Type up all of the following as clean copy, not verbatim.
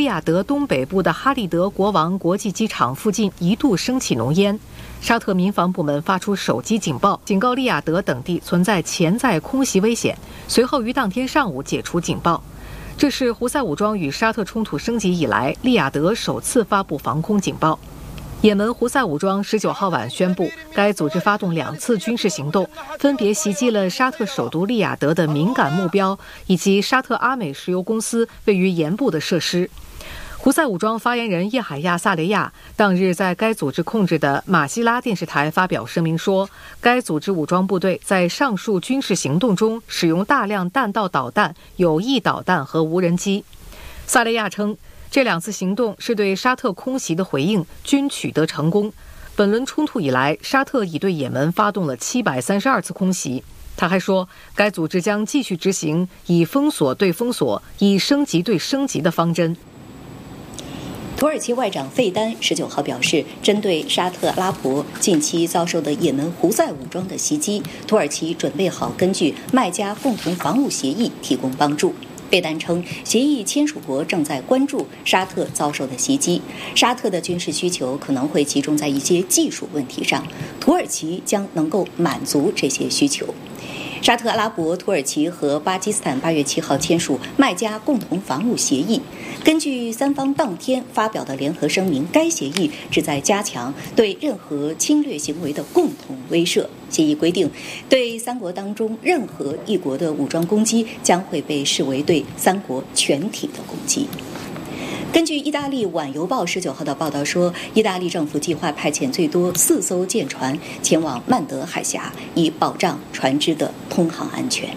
雅得东北部的哈利德国王国际机场附近一度升起浓烟。沙特民防部门发出手机警报，警告利雅得等地存在潜在空袭危险，随后于当天上午解除警报。这是胡塞武装与沙特冲突升级以来，利雅得首次发布防空警报。也门胡塞武装19号晚宣布，该组织发动2次军事行动，分别袭击了沙特首都利雅得的敏感目标，以及沙特阿美石油公司位于沿部的设施。胡塞武装发言人叶海亚·萨雷亚当日在该组织控制的马希拉电视台发表声明说，该组织武装部队在上述军事行动中使用大量弹道导弹、有翼导弹和无人机。萨雷亚称，这2次行动是对沙特空袭的回应，均取得成功。本轮冲突以来，沙特已对也门发动了732次空袭。他还说，该组织将继续执行以封锁对封锁、以升级对升级的方针。 土耳其外长费丹19号表示，针对沙特阿拉伯近期遭受的也门胡塞武装的袭击，土耳其准备好根据麦加共同防务协议提供帮助。费丹称，协议签署国正在关注沙特遭受的袭击，沙特的军事需求可能会集中在一些技术问题上，土耳其将能够满足这些需求。沙特阿拉伯、土耳其和巴基斯坦8月7号签署麦加共同防务协议。根据三方当天发表的联合声明，该协议旨在加强对任何侵略行为的共同威慑。协议规定，对3国当中任何一国的武装攻击将会被视为对3国全体的攻击。根据意大利晚邮报19号的报道说，意大利政府计划派遣最多4艘舰船前往曼德海峡，以保障船只的通航安全。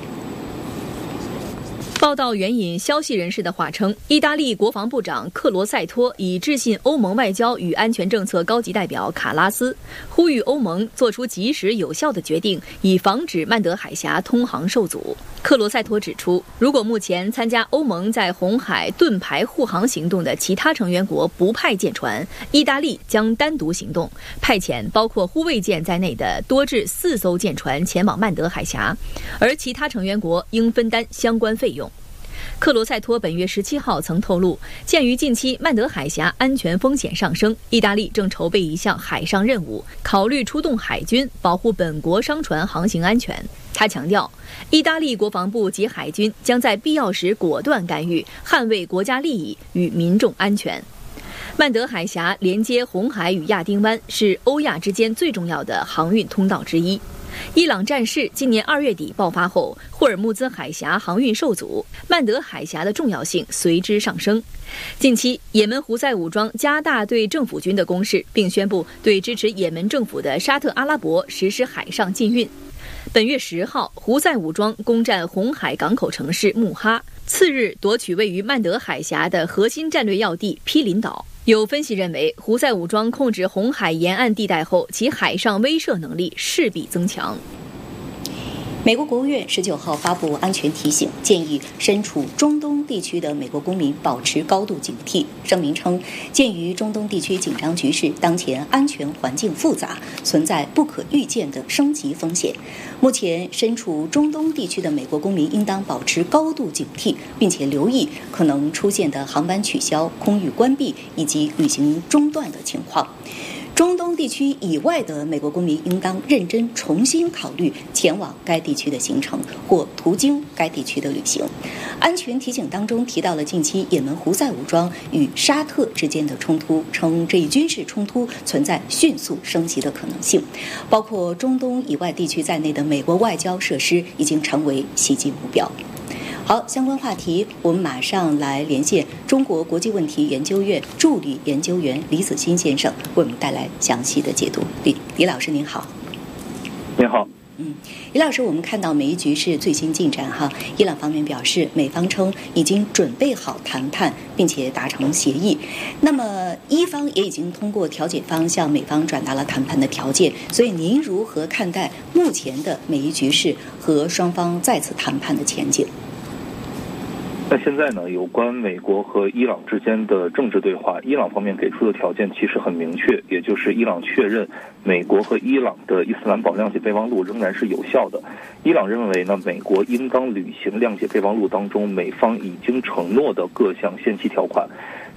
报道援引消息人士的话称，意大利国防部长克罗塞托已致信欧盟外交与安全政策高级代表卡拉斯，呼吁欧盟做出及时有效的决定，以防止曼德海峡通航受阻。克罗塞托指出，如果目前参加欧盟在红海盾牌护航行动的其他成员国不派舰船，意大利将单独行动，派遣包括护卫舰在内的多至4艘舰船前往曼德海峡，而其他成员国应分担相关费用。克罗塞托本月17号曾透露，鉴于近期曼德海峡安全风险上升，意大利正筹备一项海上任务，考虑出动海军保护本国商船航行安全。他强调，意大利国防部及海军将在必要时果断干预，捍卫国家利益与民众安全。曼德海峡连接红海与亚丁湾，是欧亚之间最重要的航运通道之一。伊朗战事今年2月底爆发后，霍尔木兹海峡航运受阻，曼德海峡的重要性随之上升。近期，也门胡塞武装加大对政府军的攻势，并宣布对支持也门政府的沙特阿拉伯实施海上禁运。本月10号，胡塞武装攻占红海港口城市穆哈，次日夺取位于曼德海峡的核心战略要地毗邻岛。有分析认为，胡塞武装控制红海沿岸地带后，其海上威慑能力势必增强。 美国国务院19号发布安全提醒，建议身处中东地区的美国公民保持高度警惕。声明称，鉴于中东地区紧张局势，当前安全环境复杂，存在不可预见的升级风险。目前身处中东地区的美国公民应当保持高度警惕，并且留意可能出现的航班取消、空域关闭以及旅行中断的情况。中东地区以外的美国公民应当认真重新考虑前往该地区的行程或途经该地区的旅行。安全提醒当中提到了近期也门胡塞武装与沙特之间的冲突，称这一军事冲突存在迅速升级的可能性，包括中东以外地区在内的美国外交设施已经成为袭击目标。好，相关话题我们马上来连线中国国际问题研究院助理研究员李子欣先生，为我们带来详细的解读。李老师您好。 您好。 李老师，我们看到美伊局势最新进展哈，伊朗方面表示，美方称已经准备好谈判，并且达成协议。那么伊方也已经通过调解方向美方转达了谈判的条件，所以您如何看待目前的美伊局势和双方再次谈判的前景？ 那现在呢，有关美国和伊朗之间的政治对话，伊朗方面给出的条件其实很明确，也就是伊朗确认美国和伊朗的伊斯兰堡谅解备忘录仍然是有效的。伊朗认为呢，美国应当履行谅解备忘录当中美方已经承诺的各项限期条款。